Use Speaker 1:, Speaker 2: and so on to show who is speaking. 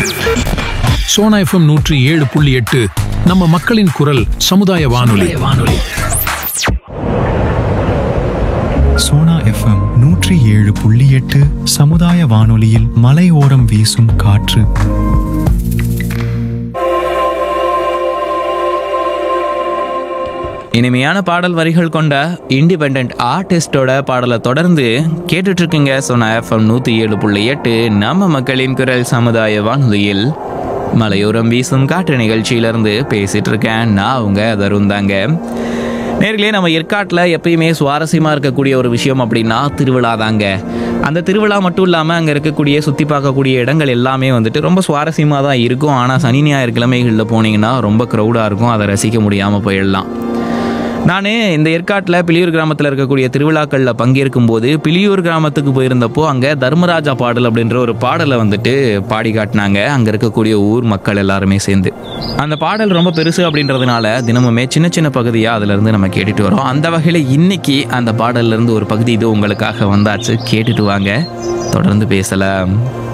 Speaker 1: Sona FM 107.8 நம்ம மக்களின் குரல் சமுதாய வானொலி.
Speaker 2: சோனா எஃப்எம் 107.8 சமுதாய வானொலியில் மலையோரம் வீசும் காற்று.
Speaker 3: இனிமையான பாடல் வரிகள் கொண்ட இண்டிபெண்ட் ஆர்டிஸ்டோட பாடலை தொடர்ந்து கேட்டுட்டு இருக்கீங்க. சோனா எஃப்எம் 107.8 நம்ம மக்களின் குரல் சமுதாய வானொலியில் மலையோரம் வீசும் காற்று நிகழ்ச்சியிலிருந்து பேசிட்டு இருக்கேன். நான் அவங்க தருண் தாங்க. நேர்களே, நம்ம ஏற்காட்டில் எப்பயுமே சுவாரஸ்யமாக இருக்கக்கூடிய ஒரு விஷயம் அப்படின்னா திருவிழா தாங்க. அந்த திருவிழா மட்டும் இல்லாமல் அங்கே இருக்கக்கூடிய சுற்றி பார்க்கக்கூடிய இடங்கள் எல்லாமே வந்துட்டு ரொம்ப சுவாரஸ்யமாக தான் இருக்கும். ஆனால் சனி ஞாயிறு கிழமைகளில் போனீங்கன்னா ரொம்ப க்ரௌடாக இருக்கும், அதை ரசிக்க முடியாமல் போயிடலாம். நான் இந்த ஏற்காட்டில் பிலியூர் கிராமத்தில் இருக்கக்கூடிய திருவிழாக்களில் பங்கேற்கும் போது பிலியூர் கிராமத்துக்கு போயிருந்தப்போ அங்கே தர்மராஜா பாடல் அப்படின்ற ஒரு பாடலை வந்துட்டு பாடி காட்டினாங்க அங்கே இருக்கக்கூடிய ஊர் மக்கள் எல்லாருமே சேர்ந்து. அந்த பாடல் ரொம்ப பெருசு அப்படின்றதுனால தினமுமே சின்ன சின்ன பகுதியாக அதிலிருந்து நம்ம கேட்டுட்டு வரோம். அந்த வகையில் இன்னைக்கு அந்த பாடல்லேருந்து ஒரு பகுதி இது உங்களுக்காக வந்தாச்சு. கேட்டுட்டு வாங்க, தொடர்ந்து பேசலாம்.